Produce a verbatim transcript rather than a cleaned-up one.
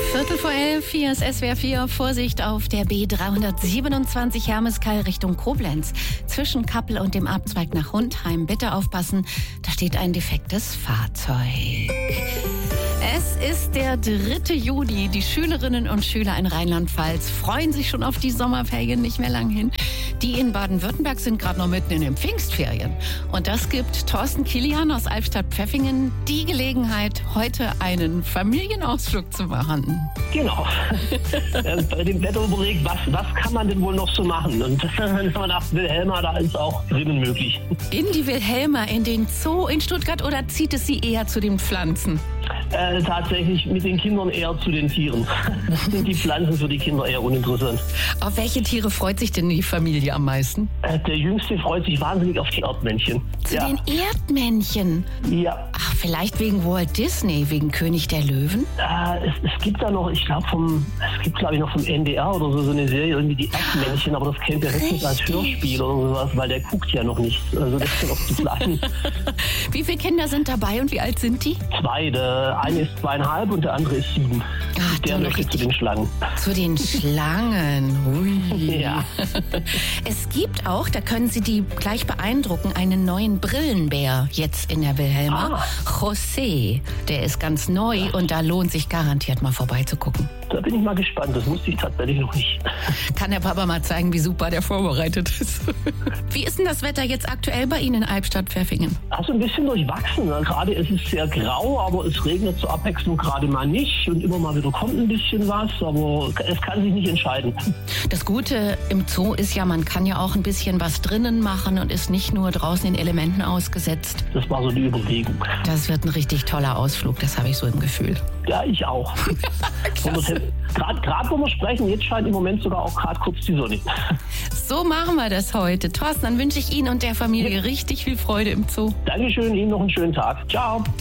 Viertel vor elf, hier ist S W R vier. Vorsicht auf der B dreihundertsiebenundzwanzig Hermeskeil Richtung Koblenz. Zwischen Kappel und dem Abzweig nach Hundheim. Bitte aufpassen, da steht ein defektes Fahrzeug. Es ist der dritte Juni. Die Schülerinnen und Schüler in Rheinland-Pfalz freuen sich schon auf die Sommerferien, nicht mehr lang hin. Die in Baden-Württemberg sind gerade noch mitten in den Pfingstferien. Und das gibt Thorsten Kilian aus Albstadt-Pfeffingen die Gelegenheit, heute einen Familienausflug zu machen. Genau. Bei dem Wetter überlegt, was, was kann man denn wohl noch so machen? Und dann haben wir gedacht, Wilhelma, da ist auch drinnen möglich. In die Wilhelma, in den Zoo in Stuttgart, oder zieht es Sie eher zu den Pflanzen? Äh, tatsächlich mit den Kindern eher zu den Tieren. Das sind die Pflanzen für die Kinder eher uninteressant. Auf welche Tiere freut sich denn die Familie am meisten? Äh, der Jüngste freut sich wahnsinnig auf die Erdmännchen. Zu ja. den Erdmännchen? Ja. Ach, vielleicht wegen Walt Disney, wegen König der Löwen? Äh, es, es gibt da noch, ich glaube vom, es gibt glaube ich noch vom N D R oder so, so eine Serie, irgendwie die Erdmännchen, aber das kennt der höchstens als Hörspiel oder sowas, weil der guckt ja noch nichts. Also das ist noch zu klein. Wie viele Kinder sind dabei und wie alt sind die? Zwei. Der eine ist zweieinhalb und der andere ist sieben. Ach, der möchte zu den Schlangen. Zu den Schlangen. Hui. Ja. Es gibt auch, da können Sie die gleich beeindrucken, einen neuen Brillenbär jetzt in der Wilhelma. Ah. José, der ist ganz neu und da lohnt sich garantiert mal vorbeizugucken. Da bin ich mal gespannt, das wusste ich tatsächlich noch nicht. Kann der Papa mal zeigen, wie super der vorbereitet ist. Wie ist denn das Wetter jetzt aktuell bei Ihnen in Albstadt-Pfeffingen? Also ein bisschen durchwachsen. Gerade ist es sehr grau, aber es regnet zur Abwechslung gerade mal nicht. Und immer mal wieder kommt ein bisschen was, aber es kann sich nicht entscheiden. Das Gute im Zoo ist ja, man kann ja auch ein bisschen was drinnen machen und ist nicht nur draußen in Elementen ausgesetzt. Das war so die Überlegung. Das wird ein richtig toller Ausflug, das habe ich so im Gefühl. Ja, ich auch. Gerade wo wir sprechen, jetzt scheint im Moment sogar auch gerade kurz die Sonne. So machen wir das heute. Thorsten, dann wünsche ich Ihnen und der Familie richtig viel Freude im Zoo. Dankeschön, Ihnen noch einen schönen Tag. Ciao.